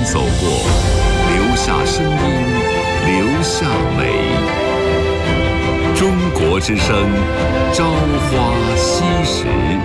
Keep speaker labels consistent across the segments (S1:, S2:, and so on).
S1: 走过，留下声音，留下美。中国之声，朝花夕拾。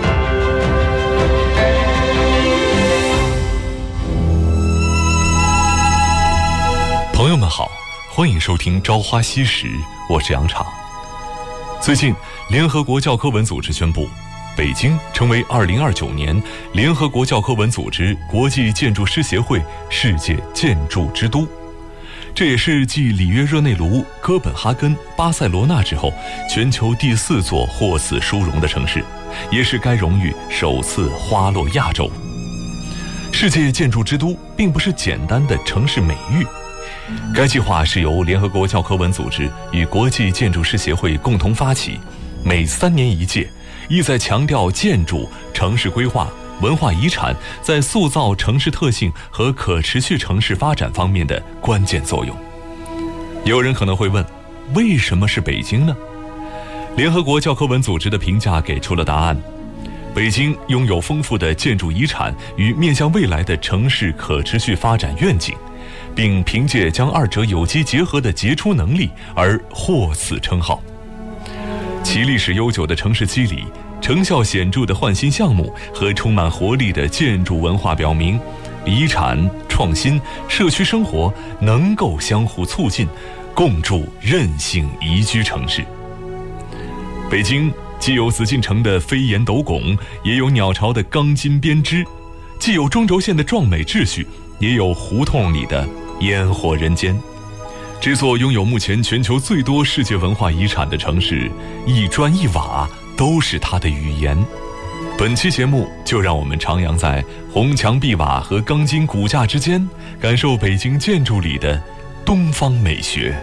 S1: 朋友们好，欢迎收听《朝花夕拾》，我是杨昶。最近，联合国教科文组织宣布，北京成为2029年联合国教科文组织国际建筑师协会世界建筑之都。这也是继里约热内卢、哥本哈根、巴塞罗那之后，全球第4座获此殊荣的城市，也是该荣誉首次花落亚洲。世界建筑之都并不是简单的城市美誉，该计划是由联合国教科文组织与国际建筑师协会共同发起，每3年1届，意在强调建筑、城市规划、文化遗产在塑造城市特性和可持续城市发展方面的关键作用。有人可能会问，为什么是北京呢？联合国教科文组织的评价给出了答案。北京拥有丰富的建筑遗产与面向未来的城市可持续发展愿景，并凭借将二者有机结合的杰出能力而获此称号。其历史悠久的城市肌理、成效显著的焕新项目和充满活力的建筑文化表明，遗产、创新、社区生活能够相互促进，共筑韧性宜居城市。北京既有紫禁城的飞檐斗拱，也有鸟巢的钢筋编织；既有中轴线的壮美秩序，也有胡同里的烟火人间。这座拥有目前全球最多世界文化遗产的城市，一砖一瓦都是它的语言。本期节目就让我们徜徉在红墙碧瓦和钢筋骨架之间，感受北京建筑里的东方美学。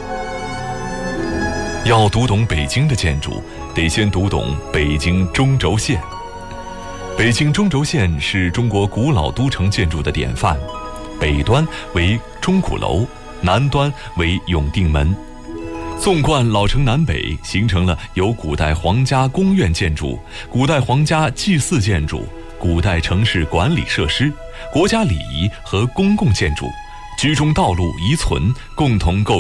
S1: 要读懂北京的建筑，得先读懂北京中轴线。北京中轴线是中国古老都城建筑的典范，北端为钟鼓楼，南端为永定门。纵贯老城南北，形成了由古代皇家宫苑建筑、古代皇家祭祀建筑、古代城市管理设施、国家礼仪和公共建筑、居中道路遗存共同构